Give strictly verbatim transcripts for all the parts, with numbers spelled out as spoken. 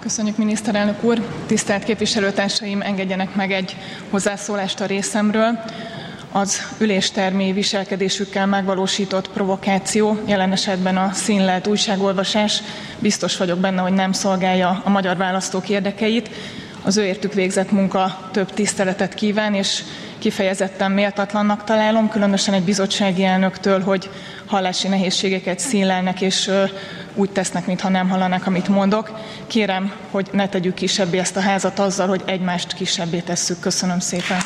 Köszönjük, miniszterelnök úr! Tisztelt képviselőtársaim, engedjenek meg egy hozzászólást a részemről. Az üléstermi viselkedésükkel megvalósított provokáció, jelen esetben a színlelt újságolvasás, biztos vagyok benne, hogy nem szolgálja a magyar választók érdekeit. Az ő értük végzett munka több tiszteletet kíván, és kifejezetten méltatlannak találom, különösen egy bizottsági elnöktől, hogy hallási nehézségeket színlelnek, és úgy tesznek, mintha nem hallanak, amit mondok. Kérem, hogy ne tegyük kisebbé ezt a házat azzal, hogy egymást kisebbé tesszük. Köszönöm szépen.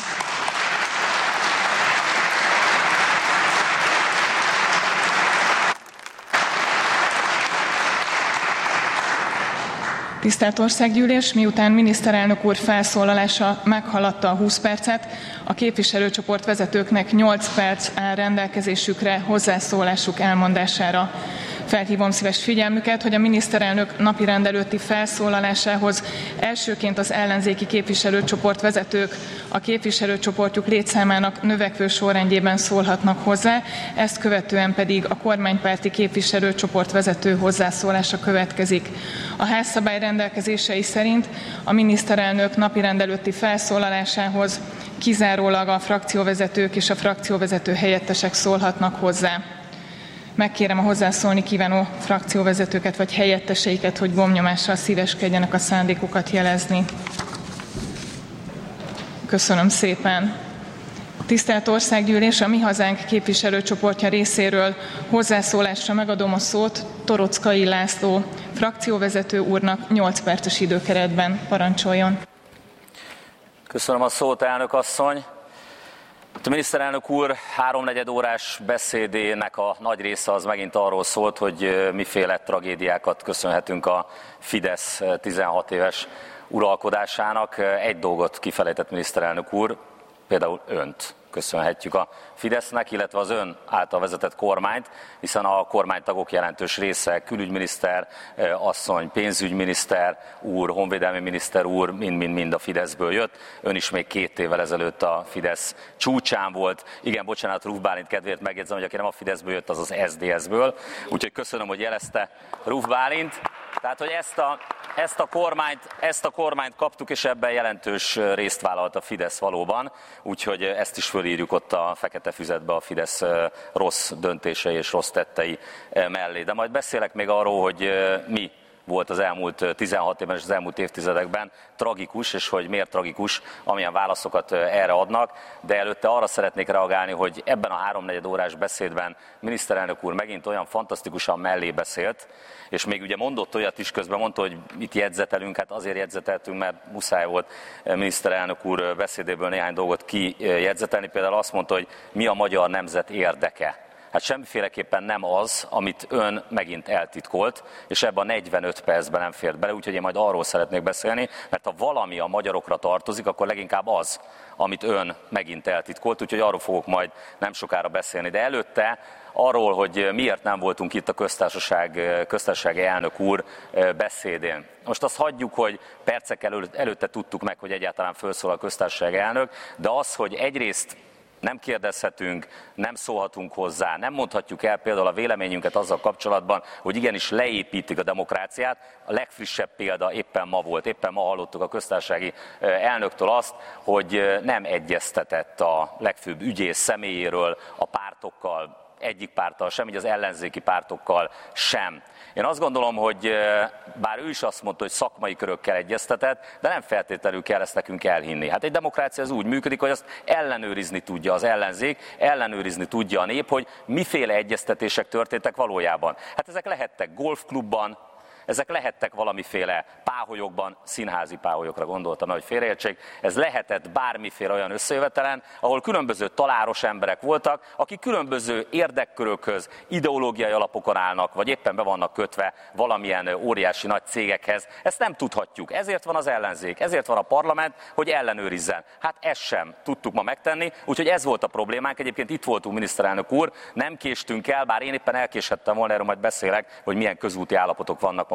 Tisztelt Országgyűlés, miután miniszterelnök úr felszólalása meghaladta a húsz percet, a képviselőcsoport vezetőknek nyolc perc áll rendelkezésükre hozzászólásuk elmondására. Felhívom szíves figyelmüket, hogy a miniszterelnök napirend előtti felszólalásához elsőként az ellenzéki képviselőcsoport vezetők a képviselőcsoportjuk létszámának növekvő sorrendjében szólhatnak hozzá, ezt követően pedig a kormánypárti képviselőcsoport vezető hozzászólása következik. A házszabály rendelkezései szerint a miniszterelnök napirend előtti felszólalásához kizárólag a frakcióvezetők és a frakcióvezető helyettesek szólhatnak hozzá. Megkérem a hozzászólni kívánó frakcióvezetőket vagy helyetteseiket, hogy gombnyomással szíveskedjenek a szándékukat jelezni. Köszönöm szépen. Tisztelt Országgyűlés, a Mi Hazánk képviselőcsoportja részéről hozzászólásra megadom a szót Torockai László frakcióvezető úrnak nyolc perces időkeretben. Parancsoljon. Köszönöm a szót, elnök asszony. A miniszterelnök úr háromnegyed órás beszédének a nagy része az megint arról szólt, hogy miféle tragédiákat köszönhetünk a Fidesz tizenhat éves uralkodásának. Egy dolgot kifelejtett miniszterelnök úr, például önt köszönhetjük a Fidesznek, illetve az ön által vezetett kormányt, hiszen a kormánytagok jelentős része, külügyminiszter asszony, pénzügyminiszter úr, honvédelmi miniszter úr, mind-mind-mind a Fideszből jött. Ön is még két évvel ezelőtt a Fidesz csúcsán volt. Igen, bocsánat, Ruf Bálint kedvéért megjegyzem, hogy aki nem a Fideszből jött, az az es zé dé es-ből. Úgyhogy köszönöm, hogy jelezte Ruf Bálint. Tehát, hogy ezt a, ezt, a kormányt, ezt a kormányt kaptuk, és ebben jelentős részt vállalt a Fidesz valóban, úgyhogy ezt is fölírjuk ott a fekete füzetbe a Fidesz rossz döntései és rossz tettei mellé. De majd beszélek még arról, hogy mi volt az elmúlt tizenhat évben és az elmúlt évtizedekben tragikus, és hogy miért tragikus, amilyen válaszokat erre adnak, de előtte arra szeretnék reagálni, hogy ebben a háromnegyed órás beszédben miniszterelnök úr megint olyan fantasztikusan mellé beszélt, és még ugye mondott olyat is, közben mondta, hogy itt jegyzetelünk, hát azért jegyzeteltünk, mert muszáj volt miniszterelnök úr beszédéből néhány dolgot kijegyzetelni, például azt mondta, hogy mi a magyar nemzet érdeke. Hát semmiféleképpen nem az, amit ön megint eltitkolt, és ebben a negyvenöt percben nem fért bele, úgyhogy én majd arról szeretnék beszélni, mert ha valami a magyarokra tartozik, akkor leginkább az, amit ön megint eltitkolt, úgyhogy arról fogok majd nem sokára beszélni. De előtte arról, hogy miért nem voltunk itt a köztársaság, köztársasági elnök úr beszédén. Most azt hagyjuk, hogy percek előtt, előtte tudtuk meg, hogy egyáltalán felszólal a köztársasági elnök, de az, hogy egyrészt nem kérdezhetünk, nem szólhatunk hozzá, nem mondhatjuk el például a véleményünket azzal kapcsolatban, hogy igenis leépítik a demokráciát. A legfrissebb példa éppen ma volt, éppen ma hallottuk a köztársasági elnöktől azt, hogy nem egyeztetett a legfőbb ügyész személyéről a pártokkal, egyik párttal sem, így az ellenzéki pártokkal sem. Én azt gondolom, hogy bár ő is azt mondta, hogy szakmai körökkel egyeztetett, de nem feltétlenül kell ezt nekünk elhinni. Hát egy demokrácia az úgy működik, hogy azt ellenőrizni tudja az ellenzék, ellenőrizni tudja a nép, hogy miféle egyeztetések történtek valójában. Hát ezek lehettek golfklubban, ezek lehettek valamiféle páholyokban, színházi páholyokra gondoltam, hogy félreértsék, ez lehetett bármiféle olyan összejövetelen, ahol különböző taláros emberek voltak, akik különböző érdekkörökhöz, ideológiai alapokon állnak, vagy éppen be vannak kötve valamilyen óriási nagy cégekhez. Ezt nem tudhatjuk, ezért van az ellenzék, ezért van a parlament, hogy ellenőrizzen. Hát ezt sem tudtuk ma megtenni, úgyhogy ez volt a problémánk. Egyébként itt voltunk, miniszterelnök úr, nem késtünk el, bár én éppen elkéshettem volna, erről majd beszélek, hogy milyen közúti állapotok vannak ma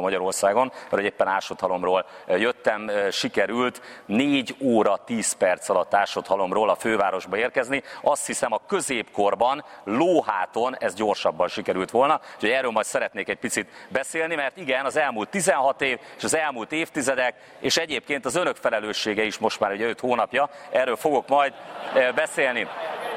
Magyarországon, mert éppen Ásodhalomról jöttem, sikerült négy óra tíz perc alatt Ásodhalomról a fővárosba érkezni. Azt hiszem, a középkorban lóháton ez gyorsabban sikerült volna, úgyhogy erről majd szeretnék egy picit beszélni, mert igen, az elmúlt tizenhat év és az elmúlt évtizedek, és egyébként az önök felelőssége is most már ugye öt hónapja, erről fogok majd beszélni.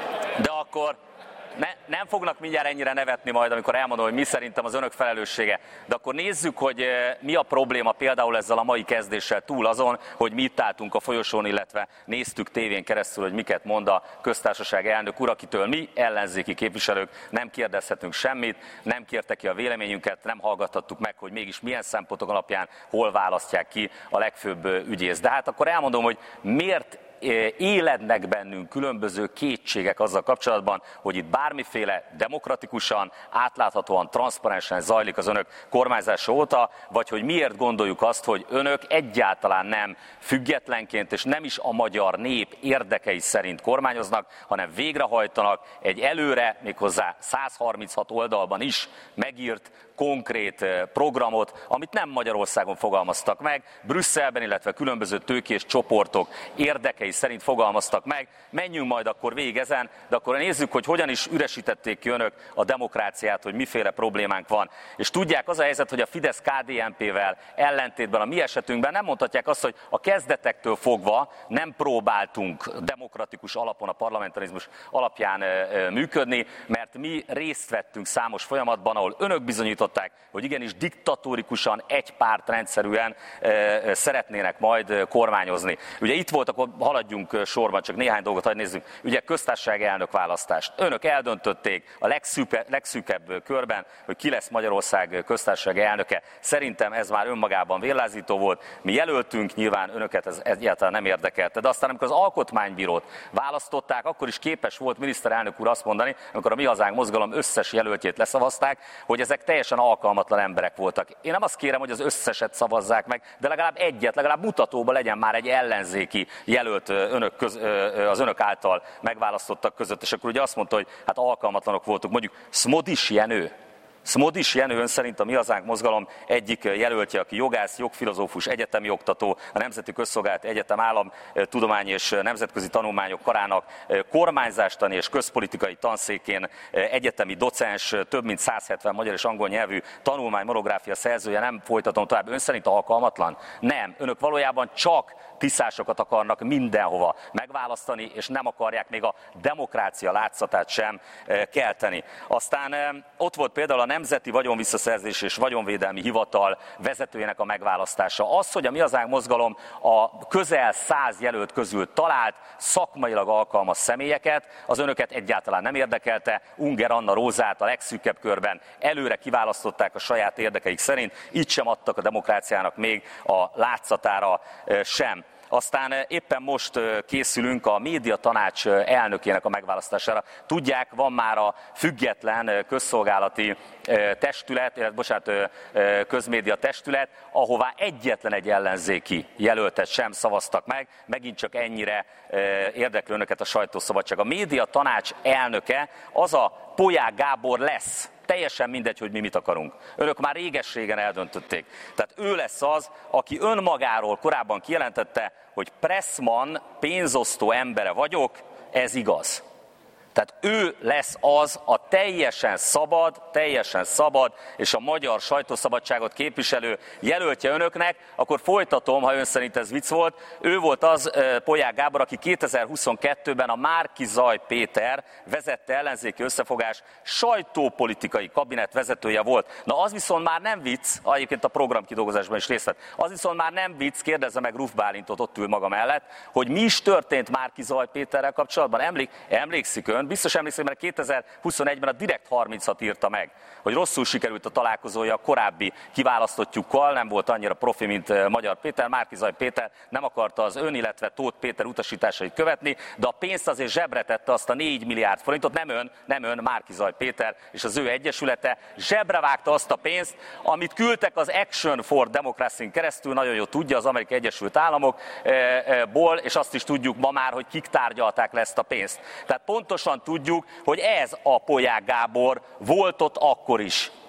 De akkor ne, nem fognak mindjárt ennyire nevetni majd, amikor elmondom, hogy mi szerintem az önök felelőssége. De akkor nézzük, hogy mi a probléma például ezzel a mai kezdéssel túl azon, hogy mi itt álltunk a folyosón, illetve néztük tévén keresztül, hogy miket mond a köztársaság elnök úr, akitől mi ellenzéki képviselők nem kérdezhetünk semmit, nem kérte ki a véleményünket, nem hallgathattuk meg, hogy mégis milyen szempontok alapján hol választják ki a legfőbb ügyész. De hát akkor elmondom, hogy miért élednek bennünk különböző kétségek azzal kapcsolatban, hogy itt bármiféle demokratikusan, átláthatóan, transzparensen zajlik az önök kormányzása óta, vagy hogy miért gondoljuk azt, hogy önök egyáltalán nem függetlenként és nem is a magyar nép érdekei szerint kormányoznak, hanem végrehajtanak egy előre, méghozzá száz harminchat oldalban is megírt konkrét programot, amit nem Magyarországon fogalmaztak meg, Brüsszelben, illetve különböző tőkés csoportok érdekei szerint fogalmaztak meg. Menjünk majd akkor végig ezen, de akkor nézzük, hogy hogyan is üresítették ki önök a demokráciát, hogy miféle problémánk van. És tudják, az a helyzet, hogy a Fidesz-ká dé en pé-vel ellentétben a mi esetünkben nem mondhatják azt, hogy a kezdetektől fogva nem próbáltunk demokratikus alapon, a parlamentarizmus alapján működni, mert mi részt vettünk számos folyamatban, ahol önök bizonyították, hogy igenis diktatórikusan, egypártrendszerűen e, szeretnének majd kormányozni. Ugye itt volt, akkor haladjunk sorban, csak néhány dolgot hadd nézzünk. Ugye köztársasági elnök választást. Önök eldöntötték a legszűpe, legszűkebb körben, hogy ki lesz Magyarország köztársasági elnöke. Szerintem ez már önmagában vérlázító volt. Mi jelöltünk, nyilván önöket ez egyáltalán nem érdekelte. De aztán, amikor az alkotmánybírót választották, akkor is képes volt miniszterelnök úr azt mondani, amikor a Mi Hazánk mozgalom összes jelöltjét leszavazták, hogy ezek teljesen alkalmatlan emberek voltak. Én nem azt kérem, hogy az összeset szavazzák meg, de legalább egyet, legalább mutatóban legyen már egy ellenzéki jelölt önök köz, az önök által megválasztottak között. És akkor ugye azt mondta, hogy hát alkalmatlanok voltunk. Mondjuk Szmodis Jenő. Szmodis Jenő ön szerint a Mi Hazánk mozgalom egyik jelöltje, aki jogász, jogfilozófus, egyetemi oktató, a Nemzeti Közszolgálati Egyetem államtudományi és nemzetközi tanulmányok karának kormányzástani és közpolitikai tanszékén egyetemi docens, több mint száz hetven magyar és angol nyelvű tanulmány, monográfia szerzője, nem folytatom tovább. Ön szerint alkalmatlan? Nem. Önök valójában csak tisztásokat akarnak mindenhova megválasztani, és nem akarják még a demokrácia látszatát sem kelteni. Aztán ott volt például a Nemzeti Vagyonvisszaszerzés és Vagyonvédelmi Hivatal vezetőjének a megválasztása. Az, hogy a Mi Hazánk mozgalom a közel száz jelölt közül talált szakmailag alkalmas személyeket, az önöket egyáltalán nem érdekelte. Unger Anna Rózát a legszűkebb körben előre kiválasztották a saját érdekeik szerint, így sem adtak a demokráciának még a látszatára sem. Aztán éppen most készülünk a médiatanács elnökének a megválasztására. Tudják, van már a független közszolgálati testület, bocsánat, közmédia testület, ahová egyetlen egy ellenzéki jelöltet sem szavaztak meg, megint csak ennyire érdekli önöket a sajtószabadság. A médiatanács elnöke az a Polyák Gábor lesz. Teljesen mindegy, hogy mi mit akarunk. Önök már réges-régen eldöntötték. Tehát ő lesz az, aki önmagáról korábban kijelentette, hogy Pressman pénzosztó embere vagyok, ez igaz. Tehát ő lesz az a teljesen szabad, teljesen szabad és a magyar sajtószabadságot képviselő jelöltje önöknek, akkor folytatom, ha ön szerint ez vicc volt. Ő volt az, Polyák Gábor, aki kétezer-huszonkettőben a Márki-Zay Péter vezette ellenzéki összefogás sajtópolitikai kabinet vezetője volt. Na az viszont már nem vicc, egyébként a programkidolgozásban is részt vett, az viszont már nem vicc, kérdezze meg Ruf Bálintot, ott ül maga mellett, hogy mi is történt Márki-Zay Péterrel kapcsolatban. Emlék, emlékszik ön? Biztos emlékszik, mert kétezer-huszonegyben a Direkt harmincat írta meg, hogy rosszul sikerült a találkozója a korábbi kiválasztottjukkal, nem volt annyira profi, mint Magyar Péter. Márki-Zay Péter nem akarta az ön, illetve Tóth Péter utasításait követni, de a pénzt azért zsebre tette, azt a négy milliárd forintot, nem ön, nem ön, Márki-Zay Péter és az ő egyesülete zsebre vágta azt a pénzt, amit küldtek az Action for Democracy-n keresztül, nagyon jól tudja, az Amerikai Egyesült Államokból, és azt is tudjuk ma már, hogy kik tárgyalták le ezt a pénzt. Tehát pontosan tudjuk, hogy ez a Polyák Gábor volt ott akkor is.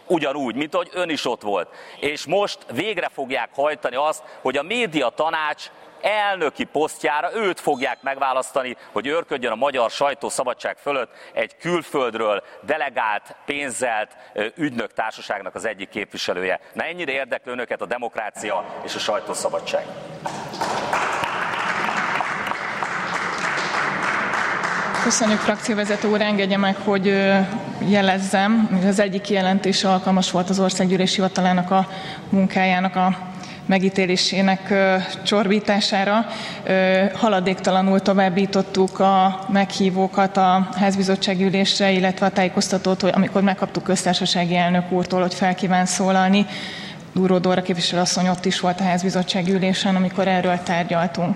ugyanúgy, mint ahogy ön is ott volt. És most végre fogják hajtani azt, hogy a média tanács elnöki posztjára őt fogják megválasztani, hogy őrködjön a magyar sajtószabadság fölött egy külföldről delegált, pénzelt ügynök társaságnak az egyik képviselője. Na, ennyire érdekli önöket a demokrácia és a sajtószabadság. Köszönjük, frakcióvezető úr, engedje meg, hogy jelezzem, hogy az egyik kijelentés alkalmas volt az Országgyűlés Hivatalának a munkájának a megítélésének csorbítására. Haladéktalanul továbbítottuk a meghívókat a házbizottsági ülésre, illetve a tájékoztatót, hogy amikor megkaptuk köztársasági elnök úrtól, hogy fel kíván szólalni, Durró Dóra képviselőasszony ott is volt a házbizottsági ülésen, amikor erről tárgyaltunk.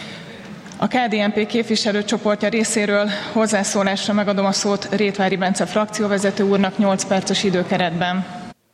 A ká dé en pé képviselőcsoportja részéről hozzászólásra megadom a szót Rétvári Bence frakcióvezető úrnak nyolc perces időkeretben.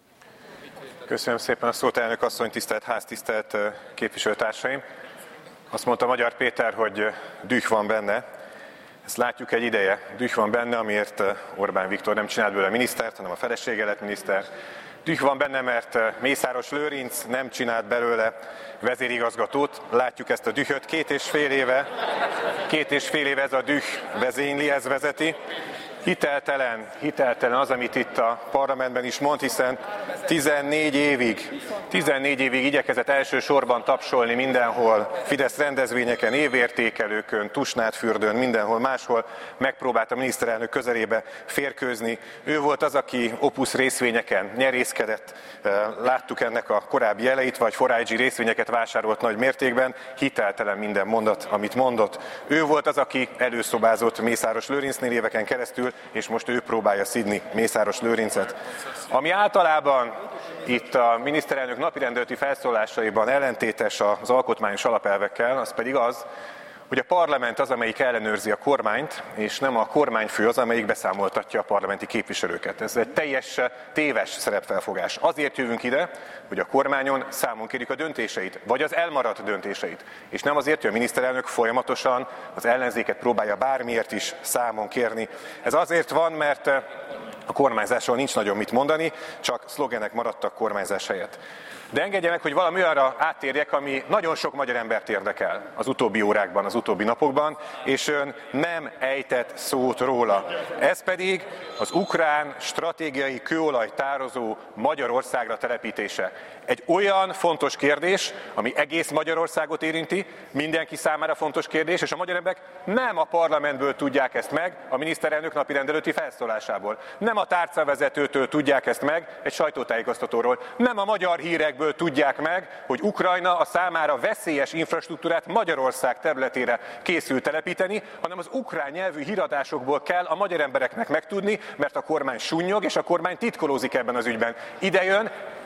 Köszönöm szépen a szót, elnök asszony, tisztelt ház, tisztelt képviselőtársaim. Azt mondta Magyar Péter, hogy düh van benne. Ezt látjuk egy ideje. Düh van benne, amiért Orbán Viktor nem csinált belőle minisztert, hanem a felesége lett miniszter. Düh van benne, mert Mészáros Lőrinc nem csinált belőle vezérigazgatót. Látjuk ezt a dühöt. Két és fél éve, két és fél éve ez a düh vezényli, ez vezeti. Hiteltelen, hiteltelen az, amit itt a parlamentben is mond, hiszen tizennégy évig, tizennégy évig igyekezett elsősorban tapsolni mindenhol, Fidesz rendezvényeken, évértékelőkön, Tusnádfürdőn, mindenhol máshol megpróbált a miniszterelnök közelébe férkőzni. Ő volt az, aki Opus részvényeken nyerészkedett, láttuk ennek a korábbi jeleit, vagy four I G részvényeket vásárolt nagy mértékben, hiteltelen minden mondat, amit mondott. Ő volt az, aki előszobázott Mészáros Lőrincnél éveken keresztül, és most ő próbálja szidni Mészáros Lőrincet. Ami általában itt a miniszterelnök napirendeleti felszólásaiban ellentétes az alkotmányos alapelvekkel, az pedig az, hogy a parlament az, amelyik ellenőrzi a kormányt, és nem a kormányfő az, amelyik beszámoltatja a parlamenti képviselőket. Ez egy teljes téves szerepfelfogás. Azért jövünk ide, hogy a kormányon számon kérjük a döntéseit, vagy az elmaradt döntéseit. És nem azért, hogy a miniszterelnök folyamatosan az ellenzéket próbálja bármiért is számon kérni. Ez azért van, mert a kormányzásról nincs nagyon mit mondani, csak szlogenek maradtak kormányzás helyett. De engedje meg, hogy valami olyanra áttérjek, ami nagyon sok magyar embert érdekel az utóbbi órákban, az utóbbi napokban, és ön nem ejtett szót róla. Ez pedig az ukrán stratégiai kőolajtározó Magyarországra telepítése. Egy olyan fontos kérdés, ami egész Magyarországot érinti, mindenki számára fontos kérdés, és a magyar emberek nem a parlamentből tudják ezt meg, a miniszterelnök napirendelőti felszólásából. Nem a tárcavezetőtől tudják ezt meg, egy sajtótájékoztatóról. Nem a magyar hírekből tudják meg, hogy Ukrajna a számára veszélyes infrastruktúrát Magyarország területére készül telepíteni, hanem az ukrán nyelvű híradásokból kell a magyar embereknek megtudni, mert a kormány sunnyog, és a kormány titkolózik ebben az ügyben. Ide jön,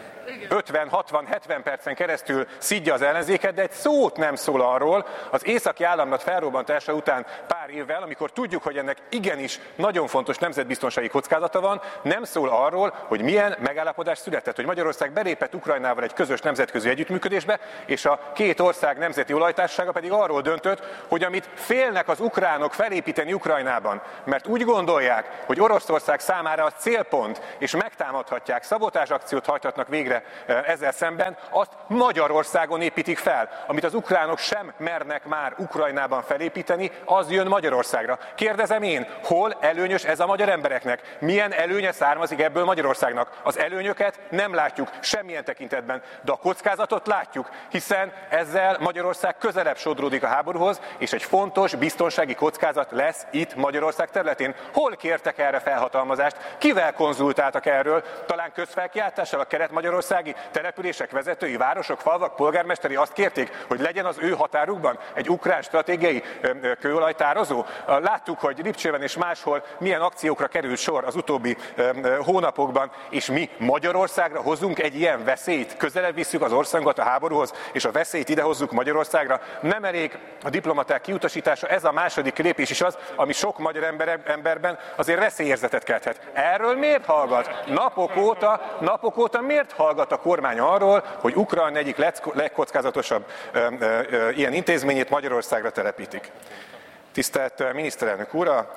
ötven, hatvan, hetven percen keresztül szidja az ellenzéket, de egy szót nem szól arról az északi államlat felrobbantása után pár évvel, amikor tudjuk, hogy ennek igenis nagyon fontos nemzetbiztonsági kockázata van, nem szól arról, hogy milyen megállapodás született, hogy Magyarország belépett Ukrajnával egy közös nemzetközi együttműködésbe, és a két ország nemzeti olajtársasága pedig arról döntött, hogy amit félnek az ukránok felépíteni Ukrajnában, mert úgy gondolják, hogy Oroszország számára a célpont, és megtámadhatják, szabotázsakciót hajthatnak végre ezzel szemben, azt Magyarországon építik fel. Amit az ukránok sem mernek már Ukrajnában felépíteni, az jön Magyarországra. Kérdezem én, hol előnyös ez a magyar embereknek? Milyen előnye származik ebből Magyarországnak? Az előnyöket nem látjuk semmilyen tekintetben, de a kockázatot látjuk, hiszen ezzel Magyarország közelebb sodródik a háborúhoz, és egy fontos biztonsági kockázat lesz itt Magyarország területén. Hol kértek erre felhatalmazást? Kivel konzultáltak erről? Talán közfelkiáltással a Kelet-Magyarország települések vezetői, városok, falvak, polgármesteri azt kérték, hogy legyen az ő határukban egy ukrán stratégiai kőolajtározó. Láttuk, hogy Lipcsőben és máshol milyen akciókra került sor az utóbbi hónapokban, és mi Magyarországra hozunk egy ilyen veszélyt, közelebb visszük az országunkat a háborúhoz, és a veszélyt idehozzuk Magyarországra. Nem elég a diplomaták kiutasítása, ez a második lépés is az, ami sok magyar ember, emberben azért veszélyérzetet kelthet. Erről miért hallgat? Napok óta, napok óta miért hallgat a kormány arról, hogy Ukrajna egyik legkockázatosabb ö, ö, ö, ilyen intézményét Magyarországra telepítik? Tisztelt miniszterelnök úr, a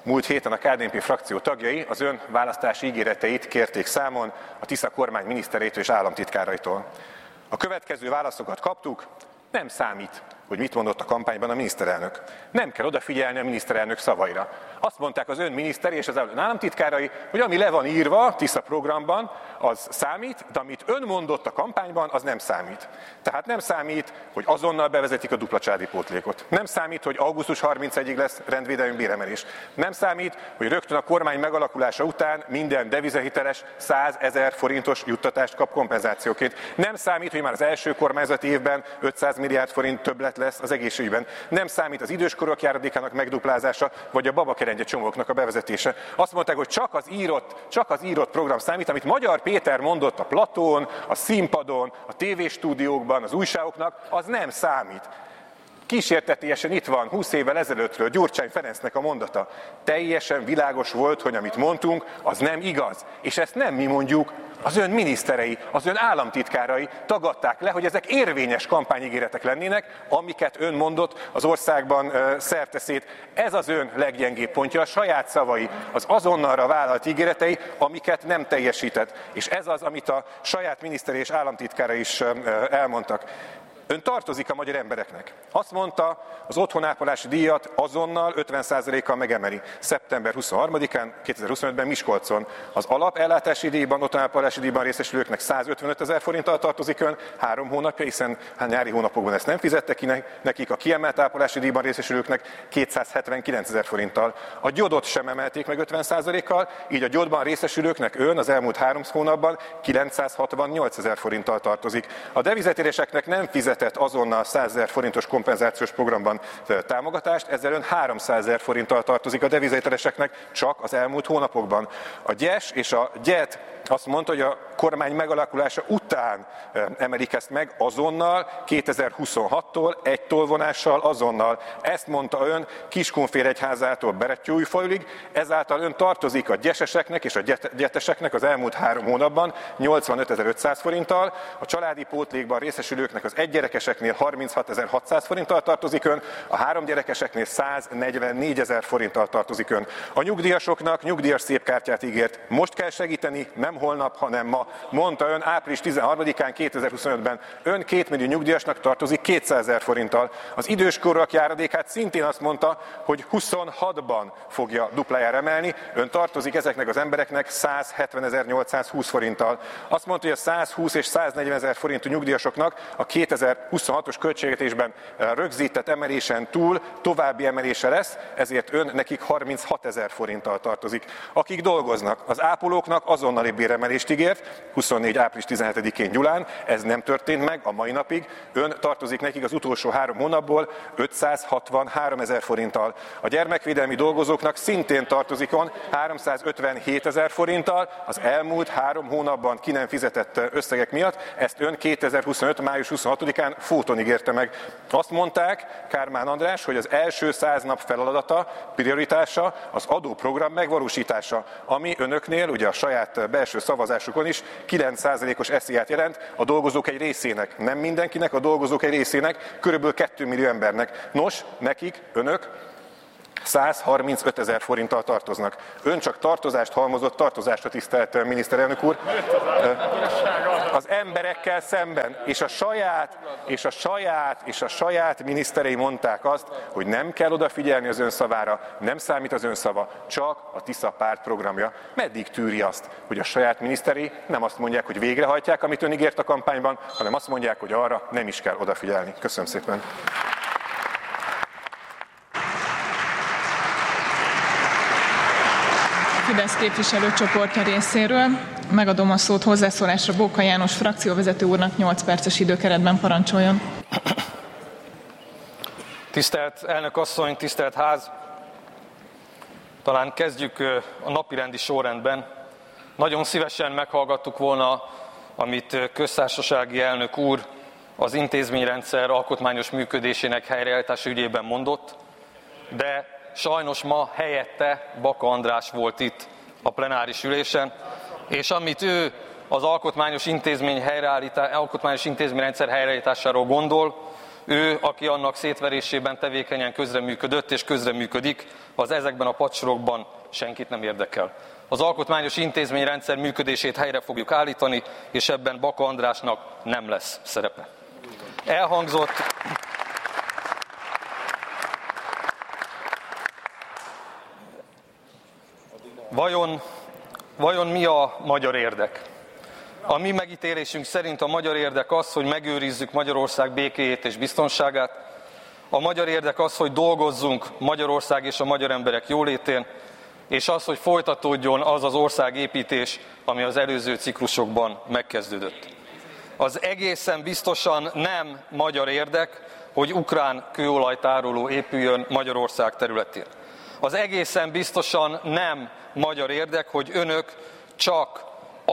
Múlt héten a ká dé en pé frakció tagjai az ön választási ígéreteit kérték számon a Tisza kormány minisztereitől és államtitkáraitól. A következő válaszokat kaptuk: nem számít, hogy mit mondott a kampányban a miniszterelnök. Nem kell odafigyelni a miniszterelnök szavaira. Azt mondták az ön miniszteri és az államtitkárai, hogy ami le van írva a Tisza programban, az számít, de amit ön mondott a kampányban, az nem számít. Tehát nem számít, hogy azonnal bevezetik a dupla családi pótlékot. Nem számít, hogy augusztus harmincegyedikéig lesz rendvédelmi béremelés. Nem számít, hogy rögtön a kormány megalakulása után minden devizahiteles százezer forintos juttatást kap kompenzációként. Nem számít, hogy már az első kormányzati évben ötszáz milliárd forint többlet lesz az egészségügyben. Nem számít az időskorok járadékának megduplázása, vagy a babakerengye csomagoknak a bevezetése. Azt mondták, hogy csak az írott, csak az írott program számít, amit Magyar Péter mondott a platón, a színpadon, a tévéstúdiókban, az újságoknak, az nem számít. Kísértetésen itt van húsz évvel ezelőttről Gyurcsány Ferencnek a mondata. Teljesen világos volt, hogy amit mondtunk, az nem igaz. És ezt nem mi mondjuk, az ön miniszterei, az ön államtitkárai tagadták le, hogy ezek érvényes kampányígéretek lennének, amiket ön mondott az országban uh, szerteszét. Ez az ön leggyengébb pontja, a saját szavai, az azonnalra vállalt ígéretei, amiket nem teljesített. És ez az, amit a saját miniszteri és államtitkára is uh, elmondtak. Ön tartozik a magyar embereknek. Azt mondta, az otthonápolási díjat azonnal ötven százalékkal megemeli. szeptember huszonharmadikán, kétezer-huszonötben Miskolcon. Az alapellátási díjban, otthonápolási díjban részesülőknek százötvenöt ezer forinttal tartozik ön három hónapja, hiszen hát nyári hónapokban ezt nem fizette ki nekik, a kiemelt ápolási díjban részesülőknek kétszázhetvenkilenc ezer forinttal. A gyodot sem emelték meg ötven százalékkal, így a gyodban részesülőknek ön az elmúlt három hónapban kilencszázhatvannyolc ezer forinttal tartozik. A devizatéréseknek nem fizet azonnal százezer forintos kompenzációs programban támogatást, ezzel ön háromszázezer forinttal tartozik a devizahiteleseknek csak az elmúlt hónapokban. A gyes és a gyet azt mondta, hogy a kormány megalakulása után emelik ezt meg azonnal, kétezer-huszonhattól egy tolvonással azonnal. Ezt mondta ön Kiskunfélegyházától Berettyóújfaluig, ezáltal ön tartozik a gyeseseknek és a gyeteseknek az elmúlt három hónapban nyolcvanötezer-ötszáz forinttal, a családi pótlékban részesülőknek az egygyerekeseknél harminchatezer-hatszáz forinttal tartozik ön, a háromgyerekeseknél száznegyvennégyezer forinttal tartozik ön. A nyugdíjasoknak nyugdíjas szépkártyát ígért. Most kell segíteni, nem holnap, hanem ma. Mondta ön április tizenharmadikán kétezer-huszonötben. Ön két millió nyugdíjasnak tartozik kétszázezer forinttal. Az időskorúak járadékát szintén azt mondta, hogy huszonhatban fogja duplájára emelni. Ön tartozik ezeknek az embereknek százhetvenezer-nyolcszázhúsz forinttal. Azt mondta, hogy a százhúsz és száznegyven ezer forintú nyugdíjasoknak a kétezer-huszonhatos költségvetésben rögzített emelésen túl további emelése lesz, ezért ön nekik harminchatezer forinttal tartozik. Akik dolgoznak, az ápolóknak azonnali béremelést ígért, huszonnégy április tizenhetedikén Gyulán, ez nem történt meg a mai napig, ön tartozik nekik az utolsó három hónapból ötszázhatvanhárom ezer forinttal. A gyermekvédelmi dolgozóknak szintén tartozik on háromszázötvenhét ezer forinttal, az elmúlt három hónapban ki nem fizetett összegek miatt, ezt ön kétezer-huszonöt május huszonhatodikán fóton ígérte meg. Azt mondták, Kármán András, hogy az első száz nap feladata, prioritása az adóprogram megvalósítása, ami önöknél, ugye a saját belső szavazásukon is kilenc százalékos esziát jelent a dolgozók egy részének. Nem mindenkinek, a dolgozók egy részének, körülbelül két millió embernek. Nos, nekik, önök százharmincöt ezer forinttal tartoznak. Ön csak tartozást halmozott, tartozásra, tisztelt miniszterelnök úr. Az emberekkel szemben, és a saját, és a saját, és a saját miniszterei mondták azt, hogy nem kell odafigyelni az ön szavára, nem számít az ön szava, csak a Tisza párt programja. Meddig tűri azt, hogy a saját miniszterei nem azt mondják, hogy végrehajtják, amit ön ígért a kampányban, hanem azt mondják, hogy arra nem is kell odafigyelni. Köszönöm szépen. Fidesz képviselőcsoportja részéről megadom a szót hozzászólásra Bóka János frakcióvezető úrnak, nyolc perces időkeretben parancsoljon. Tisztelt elnök asszony, tisztelt ház! Talán kezdjük a napirendi sorrendben. Nagyon szívesen meghallgattuk volna, amit köztársasági elnök úr az intézményrendszer alkotmányos működésének helyreállítása ügyében mondott, de sajnos ma helyette Baka András volt itt a plenáris ülésen, és amit ő az alkotmányos, intézmény helyreállítá, alkotmányos intézményrendszer helyreállításáról gondol, ő, aki annak szétverésében tevékenyen közreműködött és közreműködik, az ezekben a padsorokban senkit nem érdekel. Az alkotmányos intézményrendszer működését helyre fogjuk állítani, és ebben Baka Andrásnak nem lesz szerepe. Elhangzott... Vajon, vajon mi a magyar érdek? A mi megítélésünk szerint a magyar érdek az, hogy megőrizzük Magyarország békéjét és biztonságát. A magyar érdek az, hogy dolgozzunk Magyarország és a magyar emberek jólétén, és az, hogy folytatódjon az az országépítés, ami az előző ciklusokban megkezdődött. Az egészen biztosan nem magyar érdek, hogy ukrán kőolajtároló épüljön Magyarország területén. Az egészen biztosan nem magyar érdek, hogy önök csak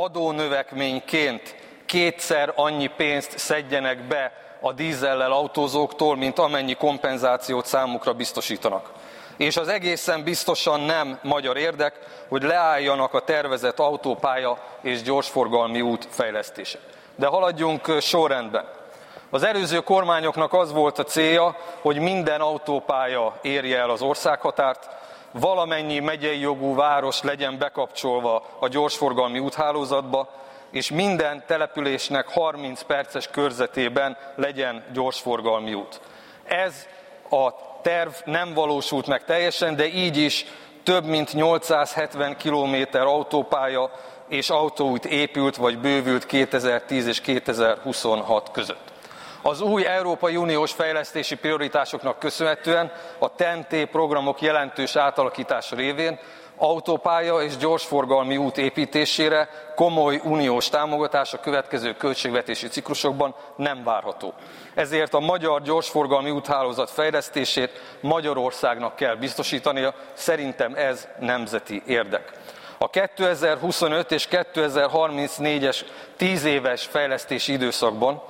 adónövekményként kétszer annyi pénzt szedjenek be a dízellel autózóktól, mint amennyi kompenzációt számukra biztosítanak. És az egészen biztosan nem magyar érdek, hogy leálljanak a tervezett autópálya és gyorsforgalmi út fejlesztése. De haladjunk sorrendben. Az előző kormányoknak az volt a célja, hogy minden autópálya érje el az országhatárt, valamennyi megyei jogú város legyen bekapcsolva a gyorsforgalmi úthálózatba, és minden településnek harminc perces körzetében legyen gyorsforgalmi út. Ez a terv nem valósult meg teljesen, de így is több mint nyolcszázhetven kilométer autópálya és autóút épült vagy bővült kétezer-tíz és kétezer-huszonhat között. Az új Európai Uniós fejlesztési prioritásoknak köszönhetően a té en té programok jelentős átalakítása révén autópálya és gyorsforgalmi út építésére komoly uniós támogatás a következő költségvetési ciklusokban nem várható. Ezért a magyar gyorsforgalmi úthálózat fejlesztését Magyarországnak kell biztosítania, szerintem ez nemzeti érdek. A kétezer-huszonöt és kétezer-harmincnégyes tíz éves fejlesztési időszakban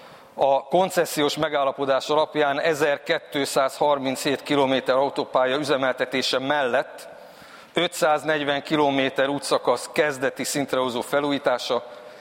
a koncesziós megállapodás alapján ezerkétszázharminchét kilométer autópálya üzemeltetése mellett ötszáznegyven kilométer útszakasz kezdeti szintre hozó felújítása,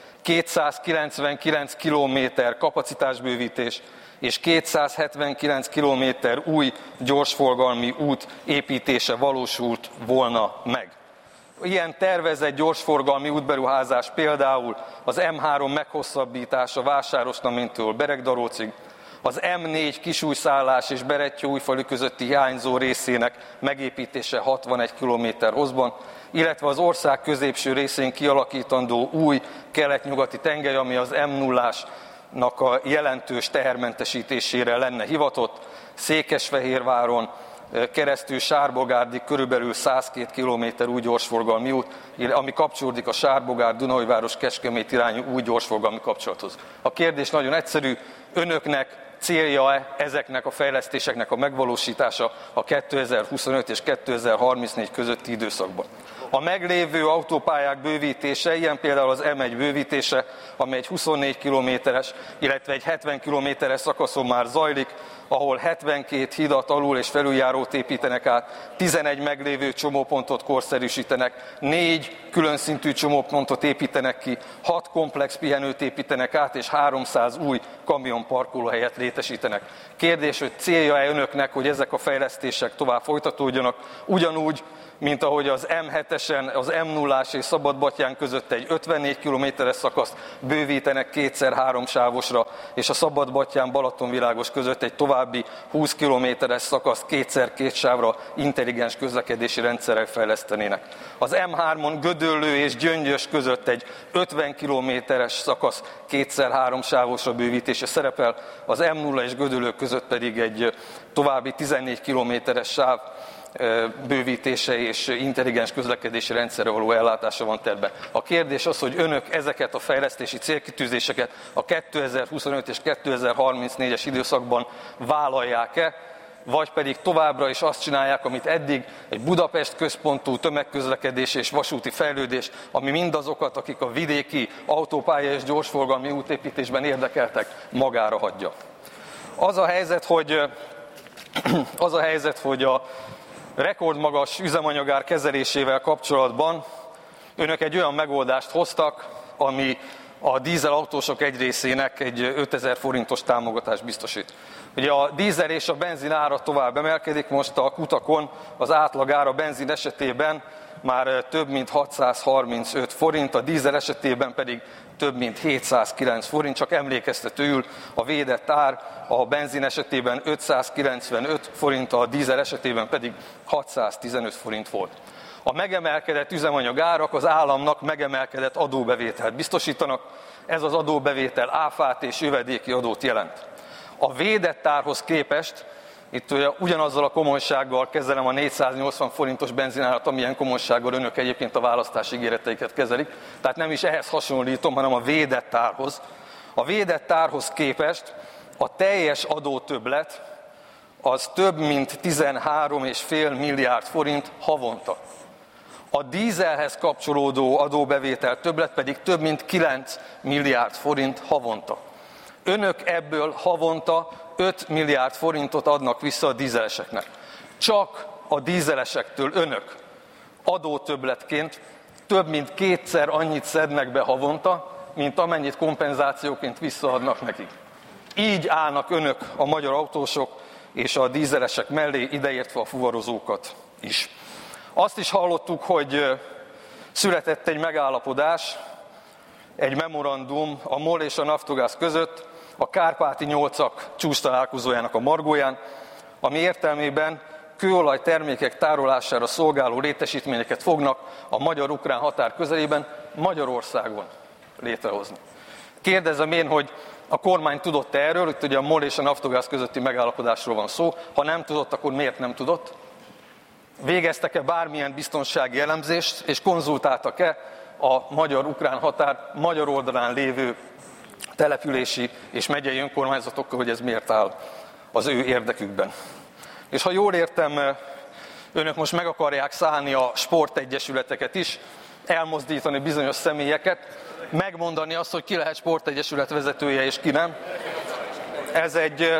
kétszázkilencvenkilenc kilométer kapacitásbővítés és kétszázhetvenkilenc kilométer új gyorsforgalmi út építése valósult volna meg. Ilyen tervezett gyorsforgalmi útberuházás például az em három meghosszabbítása Vásárosnaméntől Beregdarócig, az em négy Kisújszállás és Berettyóújfalu közötti hiányzó részének megépítése hatvanegy kilométer hosszban, illetve az ország középső részén kialakítandó új kelet-nyugati tengely, ami az em nullásnak a jelentős tehermentesítésére lenne hivatott, Székesfehérváron keresztül Sárbogárdig körülbelül százkettő kilométer új gyorsforgalmi út, ami kapcsolódik a Sárbogár-Dunaújváros-Kecskemét irányú új gyorsforgalmi kapcsolathoz. A kérdés nagyon egyszerű, önöknek célja-e ezeknek a fejlesztéseknek a megvalósítása a kétezer-huszonöt és kétezer-harmincnégy közötti időszakban? A meglévő autópályák bővítése, ilyen például az em egy bővítése, amely egy huszonnégy kilométeres, illetve egy hetven kilométeres szakaszon már zajlik, ahol hetvenkét hidat, alul- és felüljárót építenek át, tizenegy meglévő csomópontot korszerűsítenek, négy külön szintű csomópontot építenek ki, hat komplex pihenőt építenek át, és háromszáz új kamionparkolóhelyet létesítenek. Kérdés, hogy célja-e önöknek, hogy ezek a fejlesztések tovább folytatódjanak, ugyanúgy, mint ahogy az em hetesen, az em nullás és Szabadbattyán között egy ötvennégy kilométeres szakaszt bővítenek kétszer három sávosra, és a Szabadbattyán-Balatonvilágos között egy további húsz kilométeres szakaszt kétszer két sávra intelligens közlekedési rendszerrel fejlesztenének. Az em hármon Gödöllő és Gyöngyös között egy ötven kilométeres szakasz kétszer három sávosra bővítése szerepel, az em nulla és Gödöllő között pedig egy további tizennégy kilométeres sáv bővítése és intelligens közlekedési rendszerre való ellátása van tervben. A kérdés az, hogy önök ezeket a fejlesztési célkitűzéseket a kétezer-huszonöt és kétezer-harmincnégyes időszakban vállalják-e, vagy pedig továbbra is azt csinálják, amit eddig, egy Budapest központú tömegközlekedés és vasúti fejlődés, ami mindazokat, akik a vidéki autópálya és gyorsforgalmi útépítésben érdekeltek, magára hagyja. Az a helyzet, hogy, az a helyzet, hogy a rekordmagas üzemanyagár kezelésével kapcsolatban önök egy olyan megoldást hoztak, ami a dízelautósok egy részének egy ötezer forintos támogatást biztosít. Ugye a dízel és a benzin ára tovább emelkedik, most a kutakon az átlag ára benzin esetében már több mint hatszázharmincöt forint, a dízel esetében pedig több mint hétszázkilenc forint, csak emlékeztetőül a védett ár a benzin esetében ötszázkilencvenöt forint, a dízel esetében pedig hatszáztizenöt forint volt. A megemelkedett üzemanyag árak az államnak megemelkedett adóbevételt biztosítanak, ez az adóbevétel áfát és jövedéki adót jelent. A védett árhoz képest, itt ugye ugyanazzal a komolysággal kezelem a négyszáznyolcvan forintos benzinárat, amilyen komolysággal önök egyébként a választási ígéreteiket kezelik, tehát nem is ehhez hasonlítom, hanem a védett árhoz. A védett árhoz képest a teljes adótöbblet az több mint tizenhárom egész öt milliárd forint havonta. A dízelhez kapcsolódó adóbevétel többlet pedig több mint kilenc milliárd forint havonta. Önök ebből havonta öt milliárd forintot adnak vissza a dízeleseknek. Csak a dízelesektől önök adótöbbletként több mint kétszer annyit szednek be havonta, mint amennyit kompenzációként visszaadnak nekik. Így állnak önök a magyar autósok és a dízelesek mellé, ideértve a fuvarozókat is. Azt is hallottuk, hogy született egy megállapodás, egy memorandum a MOL és a Naftogaz között a Kárpáti nyolcak csúcstalálkozójának a margóján, ami értelmében kőolaj termékek tárolására szolgáló létesítményeket fognak a magyar-ukrán határ közelében Magyarországon létrehozni. Kérdezem én, hogy a kormány tudott erről, itt ugye a MOL és a Naftogaz közötti megállapodásról van szó, ha nem tudott, akkor miért nem tudott? Végeztek-e bármilyen biztonsági elemzést, és konzultáltak-e a magyar-ukrán határ magyar oldalán lévő települési és megyei önkormányzatokkal, hogy ez miért áll az ő érdekükben. És ha jól értem, önök most meg akarják szállni a sportegyesületeket is, elmozdítani bizonyos személyeket, megmondani azt, hogy ki lehet sportegyesület vezetője és ki nem. Ez egy,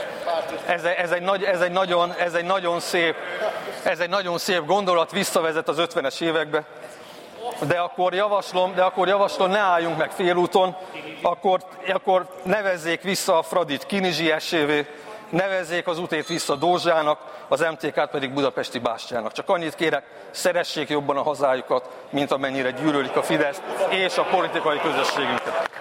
ez, ez egy, nagy, ez egy, nagyon, ez egy nagyon szép, ez egy nagyon szép gondolat, visszavezet az ötvenes évekbe. De akkor javaslom, de akkor javaslom, ne álljunk meg félúton, akkor, akkor nevezzék vissza a Fradit Kinizsiesévé, nevezzék az utét vissza Dózsának, az em té ká-t pedig Budapesti Bástyának. Csak annyit kérek, szeressék jobban a hazájukat, mint amennyire gyűlölik a Fideszt és a politikai közösségünket.